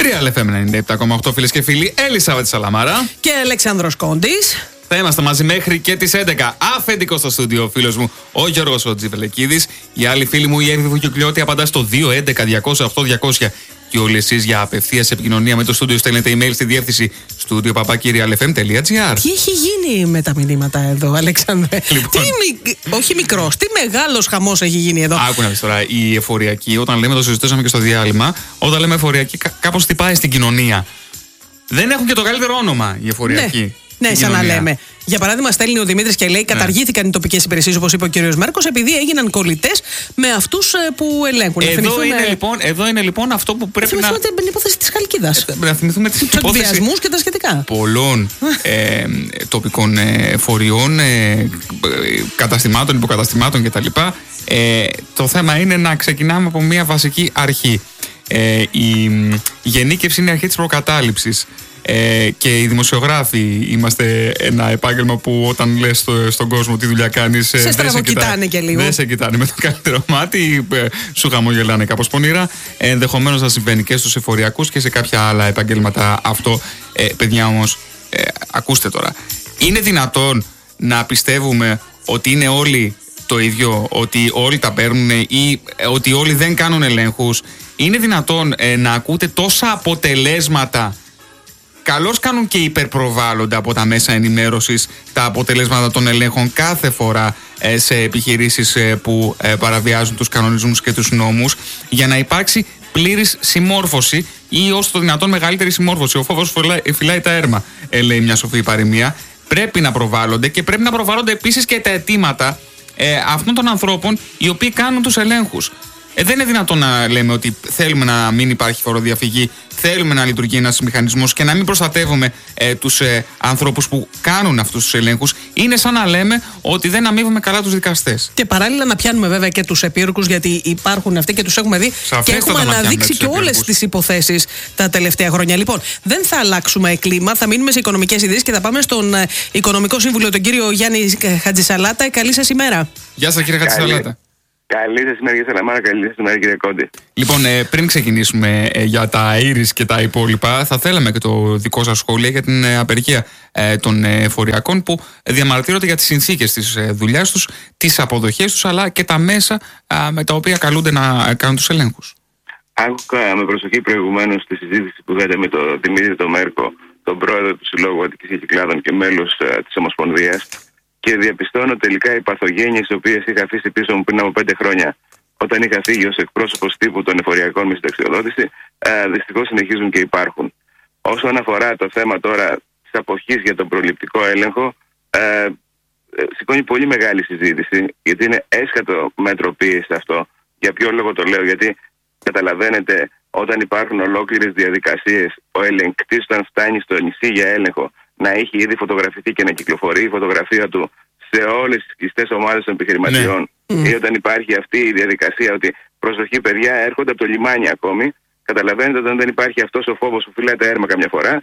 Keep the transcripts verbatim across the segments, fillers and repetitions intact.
Real εφ εμ ενενήντα επτά κόμμα οκτώ, φίλες και φίλοι, Ελισάβετ Σαλαμάρα και Αλέξανδρος Κόντης. Θα είμαστε μαζί μέχρι και τις έντεκα. Αφεντικό στο στούντιο ο φίλος μου ο Γιώργος ο Τζιβελεκίδης. Οι άλλοι φίλοι μου η Εύη Βουκιουκλιώτη απαντά στο δύο έντεκα διακόσια οκτώ διακόσια. Και όλοι εσείς για απευθείας επικοινωνία με το στούντιο στέλνετε email στη διεύθυνση studio παπάκι real f m τελεία g r. Τι έχει γίνει με τα μηνύματα εδώ, Αλέξανδρε? Λοιπόν. Τι μικ... Όχι μικρός, τι μεγάλος χαμός έχει γίνει εδώ. Άκου να δεις τώρα, η εφοριακή, όταν λέμε, το συζητήσαμε και στο διάλειμμα, όταν λέμε εφοριακή, κά- κάπως χτυπάει στην κοινωνία. Δεν έχουν και το καλύτερο όνομα οι εφοριακοί. Ναι, ναι, σαν να λέμε. Για παράδειγμα, στέλνει ο Δημήτρης και λέει: καταργήθηκαν οι τοπικές υπηρεσίες, όπως είπε ο κύριος Μέρκος, επειδή έγιναν κολλητές με αυτούς που ελέγχουν. Εδώ, θυμηθούμε... είναι, λοιπόν, εδώ είναι λοιπόν αυτό που πρέπει να. Να θυμηθούμε την υπόθεση της Χαλκίδας. Ε, να θυμηθούμε την τους εκβιασμούς και τα σχετικά. Πολλών ε, τοπικών ε, φοριών, ε, καταστημάτων, υποκαταστημάτων κτλ. Ε, το θέμα είναι να ξεκινάμε από μια βασική αρχή. Ε, η γενίκευση είναι η αρχή της προκατάληψης. Ε, και οι δημοσιογράφοι είμαστε ένα επάγγελμα που όταν λες στο, στον κόσμο τι δουλειά κάνεις, σε δεν στραβοκοιτάνε και λίγο. Δεν σε κοιτάνε με το καλύτερο μάτι, ε, σου χαμογελάνε κάπως πονηρά. Ε, ενδεχομένως να συμβαίνει και στους εφοριακούς και σε κάποια άλλα επαγγέλματα αυτό. Ε, παιδιά όμως, ε, ακούστε τώρα. Είναι δυνατόν να πιστεύουμε ότι είναι όλοι το ίδιο, ότι όλοι τα παίρνουν ή ε, ότι όλοι δεν κάνουν ελέγχους? Είναι δυνατόν ε, να ακούτε τόσα αποτελέσματα? Καλώς κάνουν και υπερπροβάλλονται από τα μέσα ενημέρωσης τα αποτελέσματα των ελέγχων κάθε φορά ε, σε επιχειρήσεις ε, που ε, παραβιάζουν τους κανονισμούς και τους νόμους, για να υπάρξει πλήρης συμμόρφωση ή όσο το δυνατόν μεγαλύτερη συμμόρφωση. Ο φόβος φυλάει, φυλάει τα έρμα, ε, λέει μια σοφή παροιμία. Πρέπει να προβάλλονται και πρέπει να προβάλλονται επίσης και τα αιτήματα ε, αυτών των ανθρώπων οι οποίοι κάνουν τους ελέγχους. Ε, δεν είναι δυνατόν να λέμε ότι θέλουμε να μην υπάρχει φοροδιαφυγή, θέλουμε να λειτουργεί ένας μηχανισμός και να μην προστατεύουμε ε, τους ε, ανθρώπους που κάνουν αυτούς τους ελέγχους. Είναι σαν να λέμε ότι δεν αμείβουμε καλά τους δικαστές. Και παράλληλα να πιάνουμε βέβαια και τους επίρρηκους, γιατί υπάρχουν αυτοί και τους έχουμε δει. Σαφές, και έχουμε αναδείξει και όλες τις υποθέσεις τα τελευταία χρόνια. Λοιπόν, δεν θα αλλάξουμε κλίμα, θα μείνουμε σε οικονομικές ειδήσεις και θα πάμε στον ε, Οικονομικό Σύμβουλο, τον κύριο Γιάννη Χατζησαλάτα. Καλή σας ημέρα. Γεια σας, κύριε Χατζησαλάτα. Καλή σας ημέρα, κύριε Σαλαμάρα, καλή σας ημέρα, κύριε Κόντη. Λοιπόν, ε, πριν ξεκινήσουμε ε, για τα ήρης και τα υπόλοιπα, θα θέλαμε και το δικό σας σχόλιο για την ε, απεργία ε, των ε, εφοριακών που διαμαρτύρονται για τις συνθήκες της ε, δουλειάς τους, τις αποδοχές τους, αλλά και τα μέσα ε, με τα οποία καλούνται να ε, κάνουν τους ελέγχους. Άκουγα με προσοχή προηγουμένως τη συζήτηση που είχατε με τον Δημήτρη τον Μέρκο, τον πρόεδρο του Συλλόγου Αττικής Κυκλάδων και μέλος ε, της Ομοσπονδίας, και διαπιστώνω τελικά οι παθογένειες οι οποίες είχα αφήσει πίσω μου πριν από πέντε χρόνια, όταν είχα φύγει ως εκπρόσωπος τύπου των εφοριακών με συνταξιοδότηση, ε, δυστυχώς συνεχίζουν και υπάρχουν. Όσον αφορά το θέμα τώρα της αποχής για τον προληπτικό έλεγχο, ε, σηκώνει πολύ μεγάλη συζήτηση, γιατί είναι έσχατο μέτρο πίεση αυτό. Για ποιο λόγο το λέω? Γιατί καταλαβαίνετε, όταν υπάρχουν ολόκληρες διαδικασίες, ο ελεγκτής όταν φτάνει στο νησί για έλεγχο να έχει ήδη φωτογραφηθεί και να κυκλοφορεί η φωτογραφία του σε όλες τις κλειστές ομάδες των επιχειρηματιών, ναι. Ή όταν υπάρχει αυτή η διαδικασία ότι προσοχή παιδιά, έρχονται από το λιμάνι ακόμη, καταλαβαίνετε ότι όταν δεν υπάρχει αυτός ο φόβος που φυλάει τα έρμα καμιά φορά,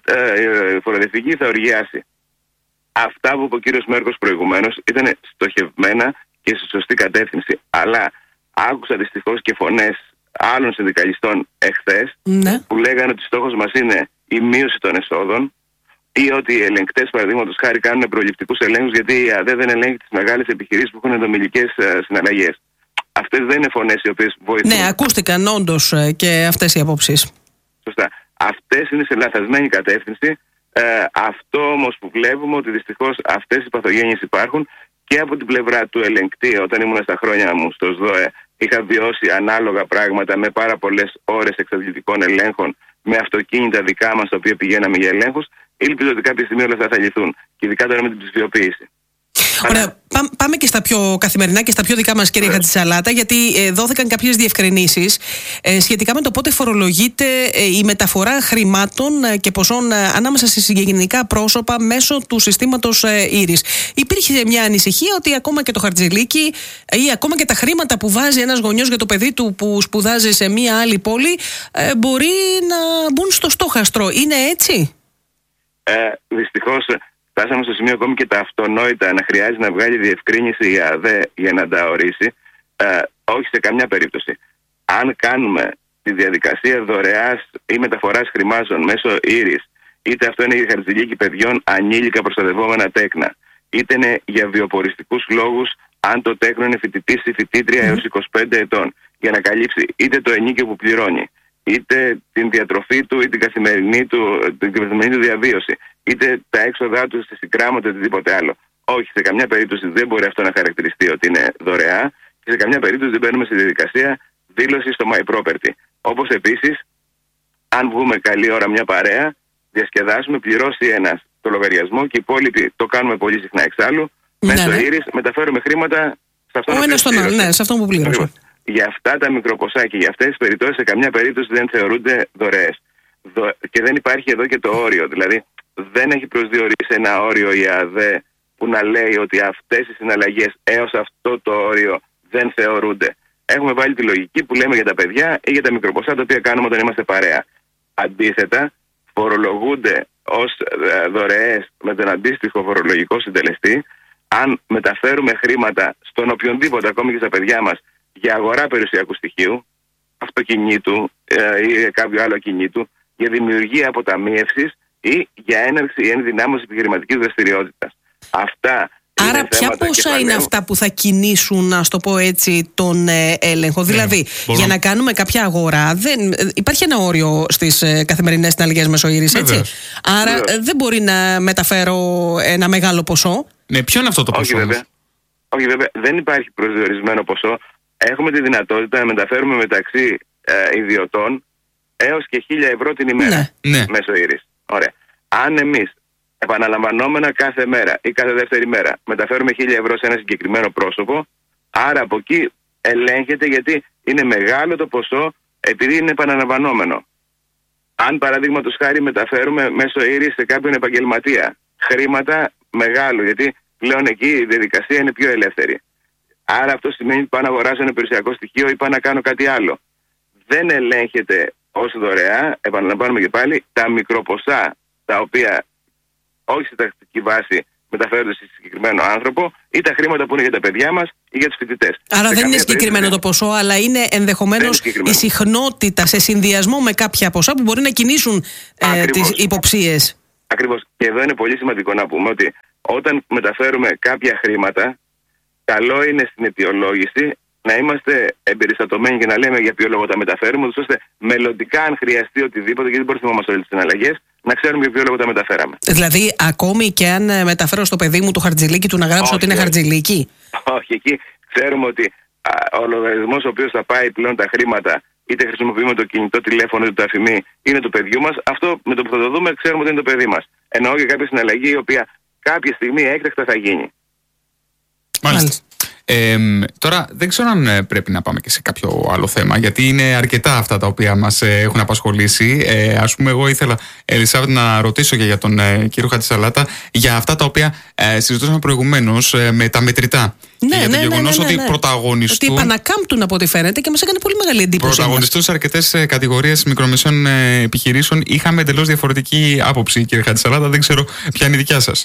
η φοροδιαφυγή θα οργιάσει. Αυτά που είπε ο κύριος Μέρκος προηγουμένως ήταν στοχευμένα και στη σωστή κατεύθυνση. Αλλά άκουσα δυστυχώς και φωνές άλλων συνδικαλιστών εχθές, ναι. που λέγανε ότι στόχος μας είναι η μείωση των εσόδων, ή ότι οι ελεγκτές, παραδείγματος χάρη, κάνουν προληπτικούς ελέγχους γιατί η ΑΔΕ δεν ελέγχει τις μεγάλες επιχειρήσεις που έχουν ενδομιλικές συναλλαγές. Αυτές δεν είναι φωνές οι οποίες βοηθούν. Ναι, ακούστηκαν όντως και αυτές οι απόψεις. Σωστά. Αυτές είναι σε λαθασμένη κατεύθυνση. Ε, αυτό όμως που βλέπουμε ότι δυστυχώς αυτές οι παθογένειες υπάρχουν και από την πλευρά του ελεγκτή. Όταν ήμουν στα χρόνια μου στο ΣΔΟΕ, είχα βιώσει ανάλογα πράγματα με πάρα πολλές ώρες εξαντλητικών ελέγχων, με αυτοκίνητα δικά μας τα οποία πηγαίναμε για ελέγχους. Ελπίζω ότι κάποια στιγμή όλα αυτά θα λυθούν. Και ειδικά τώρα με την ψηφιοποίηση. Ωραία. Αλλά... Πάμε και στα πιο καθημερινά και στα πιο δικά μας, κύριε yeah. Χατζησαλάτα, γιατί ε, δόθηκαν κάποιες διευκρινήσεις ε, σχετικά με το πότε φορολογείται ε, η μεταφορά χρημάτων ε, και ποσών ε, ανάμεσα σε συγκεκριμένα πρόσωπα μέσω του συστήματος ε, ήρης. Υπήρχε μια ανησυχία ότι ακόμα και το χαρτζηλίκι ε, ή ακόμα και τα χρήματα που βάζει ένας γονιός για το παιδί του που σπουδάζει σε μια άλλη πόλη ε, μπορεί να μπουν στο στόχαστρο. Είναι έτσι? Ε, δυστυχώς φτάσαμε στο σημείο ακόμη και τα αυτονόητα να χρειάζεται να βγάλει διευκρίνηση η ΑΔΕ για να τα ορίσει. Ε, όχι σε καμιά περίπτωση. Αν κάνουμε τη διαδικασία δωρεάς ή μεταφοράς χρημάτων μέσω ήρης, είτε αυτό είναι για χαρτζηλίκι παιδιών ανήλικα προστατευόμενα τέκνα, είτε είναι για βιοποριστικούς λόγους, αν το τέκνο είναι φοιτητής ή φοιτήτρια έως είκοσι πέντε ετών, για να καλύψει είτε το ενίκιο που πληρώνει, είτε την διατροφή του ή την καθημερινή του, την καθημερινή του διαβίωση, είτε τα έξοδά του στη συγκράματα ή οτιδήποτε άλλο. Όχι, σε καμιά περίπτωση δεν μπορεί αυτό να χαρακτηριστεί ότι είναι δωρεά και σε καμιά περίπτωση δεν μπαίνουμε στη διαδικασία δήλωση στο My Property. Όπως επίσης, αν βγούμε καλή ώρα μια παρέα, διασκεδάσουμε, πληρώσει ένας το λογαριασμό και οι υπόλοιποι το κάνουμε πολύ συχνά εξάλλου. Ναι, μέσω ναι. ήρης μεταφέρουμε χρήματα σε αυτόν Ο ένας στον άλλο, ναι, σε αυτόν που πλήρωσε. Για αυτά τα μικροποσά και για αυτές τις περιπτώσεις σε καμιά περίπτωση δεν θεωρούνται δωρεές. Δο... Και δεν υπάρχει εδώ και το όριο. Δηλαδή δεν έχει προσδιορίσει ένα όριο η ΑΔΕ που να λέει ότι αυτές οι συναλλαγές έως αυτό το όριο δεν θεωρούνται. Έχουμε βάλει τη λογική που λέμε για τα παιδιά ή για τα μικροποσά τα οποία κάνουμε όταν είμαστε παρέα. Αντίθετα, φορολογούνται ως δωρεές με τον αντίστοιχο φορολογικό συντελεστή αν μεταφέρουμε χρήματα στον οποιονδήποτε, ακόμη και στα παιδιά μας, για αγορά περιουσιακού στοιχείου, αυτοκινήτου ε, ή κάποιο άλλο κινήτου, για δημιουργία αποταμίευσης ή για έναρξη ή ενδυνάμωση επιχειρηματικής δραστηριότητας. Αυτά. Άρα ποια ποσά κεφαλαίου είναι αυτά που θα κινήσουν, να το πω έτσι, τον ε, έλεγχο? Ναι, δηλαδή, μπορώ... για να κάνουμε κάποια αγορά, δεν, υπάρχει ένα όριο στις ε, καθημερινές συναλλαγές μέσω ήρης, έτσι. Βεβαίως. Άρα Βεβαίως. δεν μπορεί να μεταφέρω ένα μεγάλο ποσό. Ναι, ποιο είναι αυτό το ποσό? Όχι βέβαια. Όχι βέβαια, δεν υπάρχει προσδιορισμένο ποσό. Έχουμε τη δυνατότητα να μεταφέρουμε μεταξύ ε, ιδιωτών έως και χίλια ευρώ την ημέρα ναι. μέσω ήρης. Ωραία. Αν εμείς επαναλαμβανόμενα κάθε μέρα ή κάθε δεύτερη μέρα μεταφέρουμε χίλια ευρώ σε ένα συγκεκριμένο πρόσωπο, άρα από εκεί ελέγχεται, γιατί είναι μεγάλο το ποσό επειδή είναι επαναλαμβανόμενο. Αν παραδείγματος χάρη μεταφέρουμε μέσω ήρης σε κάποιον επαγγελματία χρήματα μεγάλο, γιατί πλέον εκεί η διαδικασία είναι πιο ελεύθερη. Άρα αυτό σημαίνει ότι πάω να αγοράσω ένα περιουσιακό στοιχείο ή πάω να κάνω κάτι άλλο. Δεν ελέγχεται ως δωρεά, επαναλαμβάνουμε και πάλι, τα μικροποσά τα οποία όχι σε τακτική βάση μεταφέρονται σε συγκεκριμένο άνθρωπο ή τα χρήματα που είναι για τα παιδιά μας ή για τους φοιτητές. Άρα σε δεν είναι συγκεκριμένο το ποσό, αλλά είναι ενδεχομένως η συχνότητα σε συνδυασμό με κάποια ποσά που μπορεί να κινήσουν ε, τις υποψίες. Ακριβώς. Και εδώ είναι πολύ σημαντικό να πούμε ότι όταν μεταφέρουμε κάποια χρήματα, καλό είναι στην αιτιολόγηση να είμαστε εμπεριστατωμένοι και να λέμε για ποιο λόγο τα μεταφέρουμε, ώστε μελλοντικά, αν χρειαστεί οτιδήποτε, γιατί δεν μπορούμε να θυμόμαστε όλες τις συναλλαγές, να ξέρουμε για ποιο λόγο τα μεταφέραμε. Δηλαδή, ακόμη και αν μεταφέρω στο παιδί μου το χαρτζηλίκι του, να γράψω όχι, ότι είναι όχι. χαρτζηλίκι. Όχι, εκεί ξέρουμε ότι α, ο λογαριασμός ο οποίος θα πάει πλέον τα χρήματα, είτε χρησιμοποιούμε το κινητό τηλέφωνο είτε το αφημί, είναι του παιδιού μας. Αυτό με το που θα το δούμε, ξέρουμε ότι είναι το παιδί μας. Εννοώ για κάποια συναλλαγή η οποία κάποια στιγμή έκτακτα θα γίνει. Μάλιστα. Ε, τώρα δεν ξέρω αν πρέπει να πάμε και σε κάποιο άλλο θέμα, γιατί είναι αρκετά αυτά τα οποία μας έχουν απασχολήσει. Ε, ας πούμε, εγώ ήθελα, Ελισάβετ, να ρωτήσω και για τον ε, κύριο Χατζησαλάτα για αυτά τα οποία ε, συζητούσαμε προηγουμένως ε, με τα μετρητά. Ναι, και για ναι, το γεγονός ναι, ναι, ναι, ότι ναι. πρωταγωνιστούν. Ότι επανακάμπτουν από ό,τι φαίνεται και μας έκανε πολύ μεγάλη εντύπωση. Πρωταγωνιστούν σε αρκετές κατηγορίες μικρομεσαίων ε, επιχειρήσεων. Είχαμε εντελώς διαφορετική άποψη, κύριε Χατζησαλάτα. Δεν ξέρω ποια είναι η δικιά σας.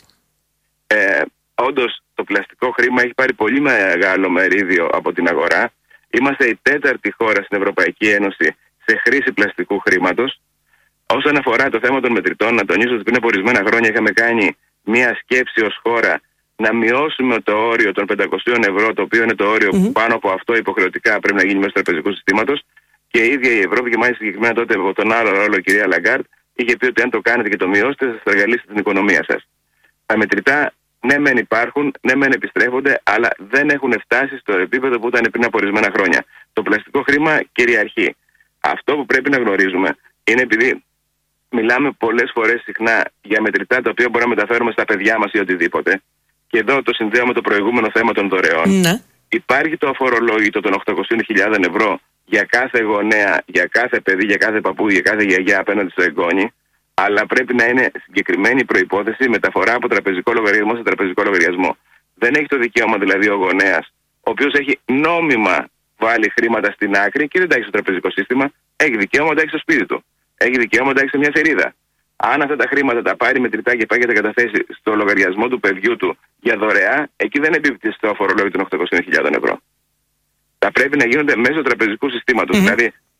Ε, όντως, το πλαστικό χρήμα έχει πάρει πολύ μεγάλο μερίδιο από την αγορά. Είμαστε η τέταρτη χώρα στην Ευρωπαϊκή Ένωση σε χρήση πλαστικού χρήματος. Όσον αφορά το θέμα των μετρητών, να τονίσω ότι πριν από ορισμένα χρόνια είχαμε κάνει μια σκέψη ως χώρα να μειώσουμε το όριο των πεντακόσια ευρώ, το οποίο είναι το όριο mm-hmm. που πάνω από αυτό υποχρεωτικά πρέπει να γίνει μέσω του τραπεζικού συστήματος. Και η ίδια η Ευρώπη, και μάλιστα συγκεκριμένα τότε από τον άλλο ρόλο η κυρία Λαγκάρντ, είχε πει ότι αν το κάνετε και το μειώσετε, θα στραγγαλίσετε την οικονομία σας. Τα μετρητά, ναι, μεν υπάρχουν, ναι, μεν επιστρέφονται, αλλά δεν έχουν φτάσει στο επίπεδο που ήταν πριν από ορισμένα χρόνια. Το πλαστικό χρήμα κυριαρχεί. Αυτό που πρέπει να γνωρίζουμε είναι, επειδή μιλάμε πολλές φορές συχνά για μετρητά τα οποία μπορούμε να μεταφέρουμε στα παιδιά μας ή οτιδήποτε, και εδώ το συνδέω με το προηγούμενο θέμα των δωρεών. Ναι. Υπάρχει το αφορολόγητο των οκτακόσιες χιλιάδες ευρώ για κάθε γονέα, για κάθε παιδί, για κάθε παππού, για κάθε γιαγιά απέναντι στο εγγόνι. Αλλά πρέπει να είναι συγκεκριμένη προϋπόθεση μεταφορά από τραπεζικό λογαριασμό σε τραπεζικό λογαριασμό. Δεν έχει το δικαίωμα δηλαδή ο γονέας, ο οποίος έχει νόμιμα βάλει χρήματα στην άκρη και δεν τα έχει στο τραπεζικό σύστημα, έχει δικαίωμα να τα έχει στο σπίτι του. Έχει δικαίωμα να τα έχει σε μια θηρίδα. Αν αυτά τα χρήματα τα πάρει μετρητά και πάει και τα καταθέσει στο λογαριασμό του παιδιού του για δωρεά, εκεί δεν εμπίπτει στο αφορολόγιο των οκτακόσιες χιλιάδες ευρώ. Θα πρέπει να γίνονται μέσω τραπεζικού συστήματος. Mm-hmm. Δηλαδή,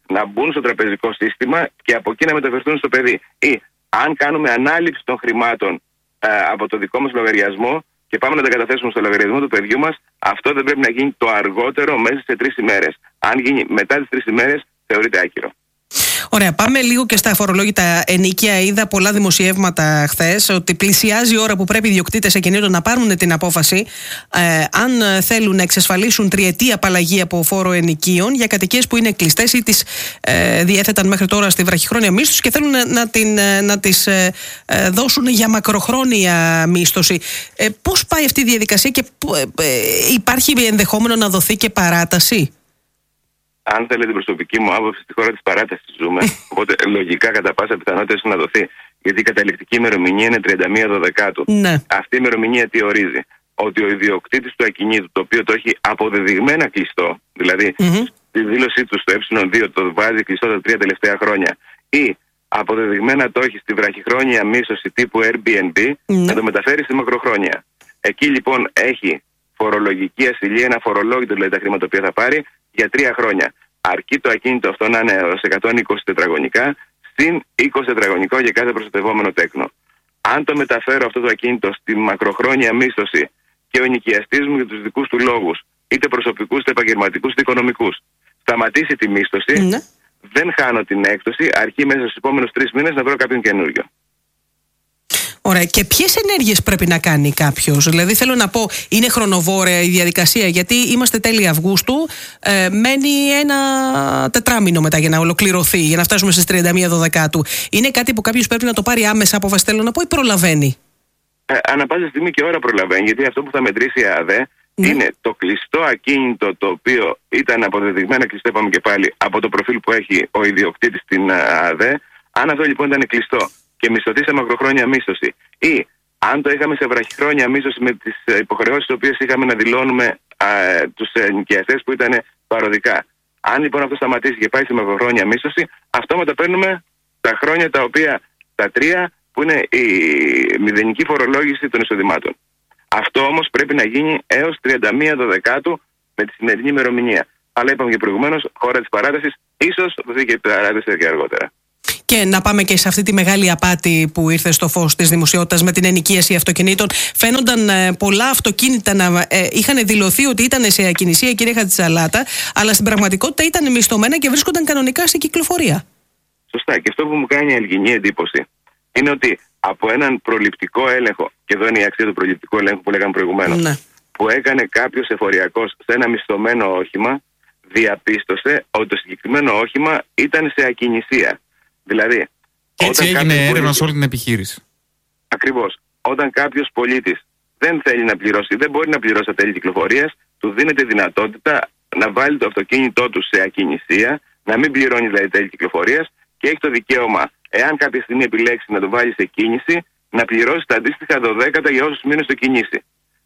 να μπουν στο τραπεζικό σύστημα και από εκεί να μεταφερθούν στο παιδί. Ή αν κάνουμε ανάληψη των χρημάτων ε, από το δικό μας λογαριασμό και πάμε να τα καταθέσουμε στο λογαριασμό του παιδιού μας, αυτό δεν πρέπει να γίνει το αργότερο μέσα σε τρεις ημέρες. Αν γίνει μετά τις τρεις ημέρες, θεωρείται άκυρο. Ωραία, πάμε λίγο και στα αφορολόγητα ενίκια. Είδα πολλά δημοσιεύματα χθες ότι πλησιάζει η ώρα που πρέπει οι ιδιοκτήτες ακινήτων να πάρουν την απόφαση ε, αν θέλουν να εξασφαλίσουν τριετή απαλλαγή από φόρο ενοικίων για κατοικίες που είναι κλειστές ή τις ε, διέθεταν μέχρι τώρα στη βραχυχρόνια μίσθωση και θέλουν να, την, να τις ε, ε, δώσουν για μακροχρόνια μίσθωση. Ε, πώς πάει αυτή η διαδικασία και ε, ε, υπάρχει ενδεχόμενο να δοθεί και παράταση? Αν θέλετε την προσωπική μου άποψη, στη χώρα της παράτασης ζούμε. Οπότε λογικά κατά πάσα πιθανότητα να δοθεί. Γιατί η καταληκτική ημερομηνία είναι τριάντα μία Δωδεκάτου. Ναι. Αυτή η ημερομηνία τι ορίζει? Ότι ο ιδιοκτήτης του ακινήτου, το οποίο το έχει αποδεδειγμένα κλειστό, δηλαδή mm-hmm. στη δήλωσή του στο ε δύο το βάζει κλειστό τα τρία τελευταία χρόνια, ή αποδεδειγμένα το έχει στη βραχυχρόνια μίσθωση τύπου Airbnb, mm-hmm. να το μεταφέρει στη μακροχρόνια. Εκεί λοιπόν έχει φορολογική ασυλία, ένα φορολόγητο δηλαδή τα χρήματα που θα πάρει για τρία χρόνια. Αρκεί το ακίνητο αυτό να είναι ως εκατόν είκοσι τετραγωνικά, συν είκοσι τετραγωνικό για κάθε προστατευόμενο τέκνο. Αν το μεταφέρω αυτό το ακίνητο στη μακροχρόνια μίσθωση και ο ενοικιαστής μου για τους δικούς του λόγους, είτε προσωπικούς, είτε επαγγελματικούς, είτε οικονομικούς, σταματήσει τη μίσθωση, ναι. δεν χάνω την έκπτωση, αρκεί μέσα στους επόμενους τρεις μήνες να βρω κάποιον καινούριο. Ωραία. Και ποιες ενέργειες πρέπει να κάνει κάποιος? Δηλαδή, θέλω να πω, είναι χρονοβόρεια η διαδικασία, γιατί είμαστε τέλη Αυγούστου, ε, μένει ένα τετράμινο μετά για να ολοκληρωθεί, για να φτάσουμε στις τριάντα μία Δωδεκάτου. Είναι κάτι που κάποιος πρέπει να το πάρει άμεσα απόφαση, θέλω να πω, ή προλαβαίνει? Ε, ανά πάσα στιγμή και ώρα προλαβαίνει, γιατί αυτό που θα μετρήσει η ΑΔΕ ναι. είναι το κλειστό ακίνητο, το οποίο ήταν αποδεδειγμένα κλειστό, είπαμε και πάλι, από το προφίλ που έχει ο ιδιοκτήτης στην ΑΔΕ. Αν αυτό λοιπόν ήταν κλειστό και μισθωθεί σε μακροχρόνια μίσθωση, ή αν το είχαμε σε βραχυχρόνια μίσθωση με τις υποχρεώσεις τις οποίες είχαμε να δηλώνουμε α, τους ενοικιαστές που ήταν παροδικά. Αν λοιπόν αυτό σταματήσει και πάει σε μακροχρόνια μίσθωση, αυτόματα παίρνουμε τα χρόνια τα οποία, τα τρία, που είναι η μηδενική φορολόγηση των εισοδημάτων. Αυτό όμως πρέπει να γίνει έως τριάντα μία Δωδεκάτου με τη σημερινή ημερομηνία. Αλλά είπαμε και προηγουμένως, χώρα της παράτασης, ίσως δοθεί και η παράταση και αργότερα. Και να πάμε και σε αυτή τη μεγάλη απάτη που ήρθε στο φως της δημοσιότητας με την ενοικίαση αυτοκινήτων. Φαίνονταν ε, πολλά αυτοκίνητα να ε, είχαν δηλωθεί ότι ήταν σε ακινησία, κυρία Χατζησαλάτα, αλλά στην πραγματικότητα ήταν μισθωμένα και βρίσκονταν κανονικά σε κυκλοφορία. Σωστά. Και αυτό που μου κάνει αλγινή εντύπωση είναι ότι από έναν προληπτικό έλεγχο, και εδώ είναι η αξία του προληπτικού ελέγχου που λέγαμε προηγουμένως, ναι. που έκανε κάποιος εφοριακός σε ένα μισθωμένο όχημα, διαπίστωσε ότι το συγκεκριμένο όχημα ήταν σε ακινησία. Δηλαδή, και έτσι έγινε έρευνα σε όλη την επιχείρηση. Ακριβώς. Όταν κάποιος πολίτης δεν θέλει να πληρώσει, δεν μπορεί να πληρώσει τα τέλη κυκλοφορίας, του δίνεται δυνατότητα να βάλει το αυτοκίνητό του σε ακινησία, να μην πληρώνει δηλαδή τέλη κυκλοφορίας και έχει το δικαίωμα, εάν κάποια στιγμή επιλέξει να το βάλει σε κίνηση, να πληρώσει τα αντίστοιχα δωδέκατα για όσους μήνες το κινήσει.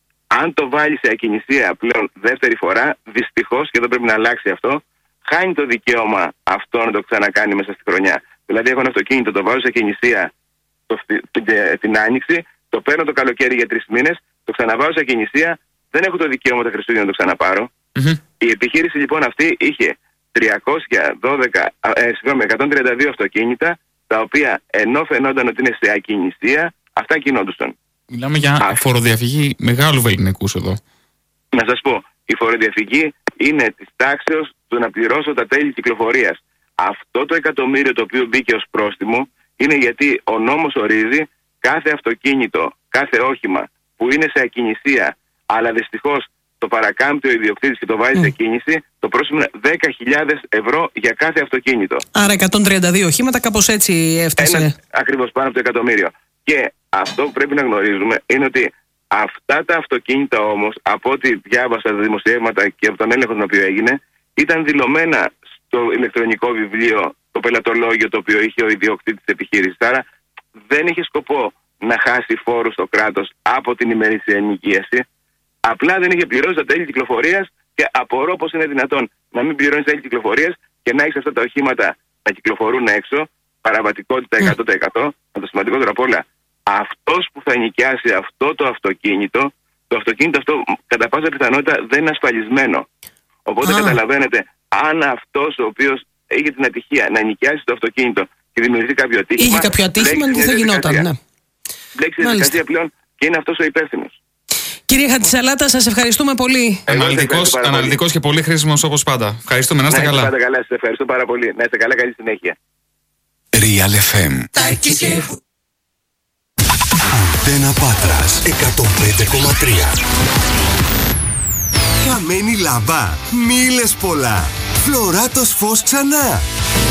Αν το βάλει σε ακινησία πλέον δεύτερη φορά, δυστυχώς, και εδώ πρέπει να αλλάξει αυτό, χάνει το δικαίωμα αυτό να το ξανακάνει μέσα στη χρονιά. Δηλαδή, έχω ένα αυτοκίνητο, το βάζω σε ακινησία το, την, την άνοιξη, το παίρνω το καλοκαίρι για τρεις μήνες, το ξαναβάζω σε ακινησία, δεν έχω το δικαίωμα τα Χριστούγεννα να το ξαναπάρω. Mm-hmm. Η επιχείρηση λοιπόν αυτή είχε τριακόσια δώδεκα, ε, συγγνώμη, εκατόν τριάντα δύο αυτοκίνητα, τα οποία ενώ φαινόταν ότι είναι σε ακινησία, αυτά κινόντουσαν. Μιλάμε για Α, φοροδιαφυγή μεγάλου βεληνικούς εδώ. Να σας πω, η φοροδιαφυγή είναι της τάξεως του να πληρώσω τα τέλη κυκλοφορίας. Αυτό το εκατομμύριο το οποίο μπήκε ως πρόστιμο είναι γιατί ο νόμος ορίζει κάθε αυτοκίνητο, κάθε όχημα που είναι σε ακινησία, αλλά δυστυχώς το παρακάμπτει ο ιδιοκτήτης και το βάζει mm. σε κίνηση, το πρόστιμο είναι δέκα χιλιάδες ευρώ για κάθε αυτοκίνητο. Άρα εκατόν τριάντα δύο οχήματα, κάπως έτσι έφτασε. Ένα, ακριβώς πάνω από το εκατομμύριο. Και αυτό που πρέπει να γνωρίζουμε είναι ότι αυτά τα αυτοκίνητα όμως, από ό,τι διάβασα τα δημοσιεύματα και από τον έλεγχο τον οποίο έγινε, ήταν δηλωμένα στο ηλεκτρονικό βιβλίο, το πελατολόγιο το οποίο είχε ο ιδιοκτήτης της επιχείρησης. Άρα δεν είχε σκοπό να χάσει φόρους στο κράτος από την ημερήσια ενοικίαση. Απλά δεν είχε πληρώσει τα τέλη κυκλοφορίας και απορώ πως είναι δυνατόν να μην πληρώνεις τέλη κυκλοφορίας και να έχεις αυτά τα οχήματα να κυκλοφορούν έξω, παραβατικότητα εκατό τοις εκατό. Με το σημαντικότερο απ' όλα, αυτός που θα νοικιάσει αυτό το αυτοκίνητο, το αυτοκίνητο αυτό κατά πάσα πιθανότητα δεν είναι ασφαλισμένο. Οπότε ah. καταλαβαίνετε, αν αυτός ο οποίος είχε την ατυχία να νοικιάσει το αυτοκίνητο και δημιουργηθεί κάποιο ατύχημα. Είχε κάποιο ατύχημα, τι θα γινόταν. Ναι. Μπλέξει τη διαδικασία πλέον και είναι αυτός ο υπεύθυνος. Κύριε Χατζησαλάτα, σας ευχαριστούμε πολύ. Αναλυτικός, αναλυτικός και πολύ χρήσιμος όπως πάντα. Ευχαριστούμε, να είστε καλά. Να είστε καλά, σας ευχαριστώ πάρα πολύ. Να είστε καλά, καλή συνέχεια. Real εφ εμ. Αντένα Πάτρας εκατόν πέντε κόμμα τρία. Καμένη λαμπά, μίλες πολλά. Φλωράτος φως ξανά.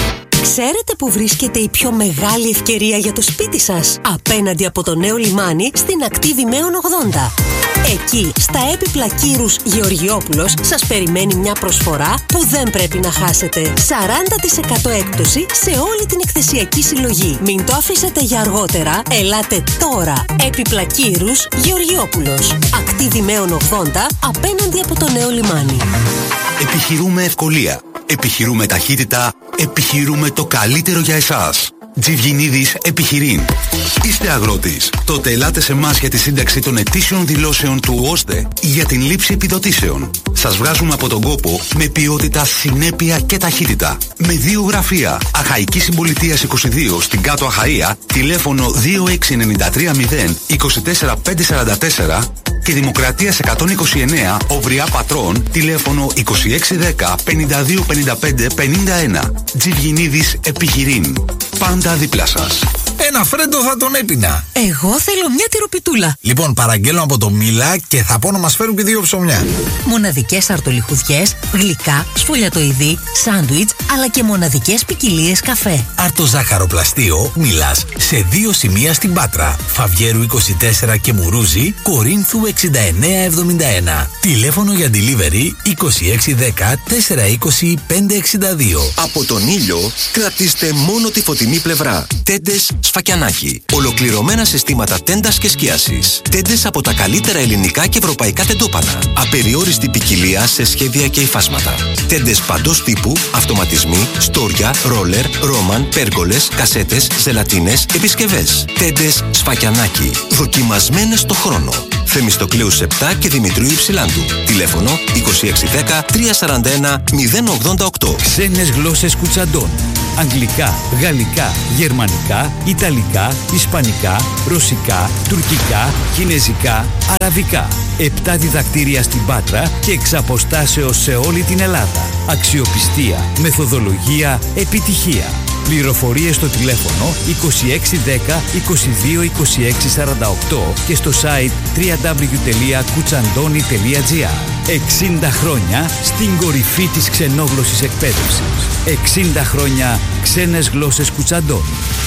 Ξέρετε που βρίσκεται η πιο μεγάλη ευκαιρία για το σπίτι σας? Απέναντι από το νέο λιμάνι στην ακτή Δημαίων ογδόντα. Εκεί, στα έπιπλα Κύρους Γεωργιόπουλος, σας περιμένει μια προσφορά που δεν πρέπει να χάσετε. σαράντα τοις εκατό έκπτωση σε όλη την εκθεσιακή συλλογή. Μην το αφήσετε για αργότερα, ελάτε τώρα. Έπιπλα Κύρους Γεωργιόπουλος. Ακτή Δημαίων ογδόντα, απέναντι από το νέο λιμάνι. Επιχειρούμε ευκολία. Επιχειρούμε ταχύτητα. Επιχειρούμε το καλύτερο για εσάς. Τζιβγινίδης Επιχειρήν. Είστε αγρότης? Τότε ελάτε σε εμάς για τη σύνταξη των ετήσιων δηλώσεων του ΟΣΔΕ ή για την λήψη επιδοτήσεων. Σας βγάζουμε από τον κόπο με ποιότητα, συνέπεια και ταχύτητα. Με δύο γραφεία. Αχαϊκής Συμπολιτείας είκοσι δύο στην Κάτω Αχαΐα, τηλέφωνο δύο έξι εννιά τρία μηδέν είκοσι τέσσερα πεντακόσια σαράντα τέσσερα και Δημοκρατίας εκατόν είκοσι εννέα Οβριά Πατρών, τηλέφωνο είκοσι έξι δέκα πενήντα δύο πενήντα πέντε πενήντα ένα. Τζιβγινίδης Επιχειρήν. Πάντα δίπλα σας. Ένα φρέντο θα τον έπινα. Εγώ θέλω μια τυροπιτούλα. Λοιπόν, παραγγέλνω από το Μίλα και θα πω να μας φέρουν και δύο ψωμιά. Μοναδικές αρτολιχουδιές, γλυκά, σφολιατοειδή, σάντουιτς, αλλά και μοναδικές ποικιλίες καφέ. Αρτοζάχαροπλαστείο Μίλας σε δύο σημεία στην Πάτρα. Φαβιέρου είκοσι τέσσερα και Μουρούζη, Κορίνθου εξήντα εννέα εβδομήντα ένα. Τηλέφωνο για delivery είκοσι έξι δέκα τετρακόσια είκοσι πεντακόσια εξήντα δύο. Από τον ήλιο κρατήστε μόνο τη φωτεινή πλευρά. Τέντες Σφακιανάκι. Ολοκληρωμένα συστήματα τέντας και σκίασης. Τέντες από τα καλύτερα ελληνικά και ευρωπαϊκά τεντόπανα. Απεριόριστη ποικιλία σε σχέδια και υφάσματα. Τέντες παντός τύπου, αυτοματισμοί, στόρια, ρόλερ, ρόμαν, πέργολες, κασέτες, ζελατίνες, επισκευές. Τέντες Σφακιανάκι. Δοκιμασμένες στο χρόνο. Θεμιστοκλέους επτά και Δημητρίου Υψηλάντου. Τηλέφωνο είκοσι έξι δέκα τριακόσια σαράντα ένα μηδέν ογδόντα οκτώ. Ξένες γλώσσες Κουτσαντών. Αγγλικά, γαλλικά, γερμανικά, ιταλικά, ισπανικά, ρωσικά, τουρκικά, κινεζικά, αραβικά. Επτά διδακτήρια στην Πάτρα και εξ αποστάσεως σε όλη την Ελλάδα. Αξιοπιστία, μεθοδολογία, επιτυχία. Πληροφορίες στο τηλέφωνο είκοσι έξι δέκα είκοσι δύο είκοσι έξι σαράντα οκτώ και στο site double-u double-u double-u τελεία κουτσαντώνη τελεία τζι άρ. εξήντα χρόνια στην κορυφή της ξενόγλωσσης εκπαίδευσης. εξήντα χρόνια ξένες γλώσσες Κουτσαντώνη.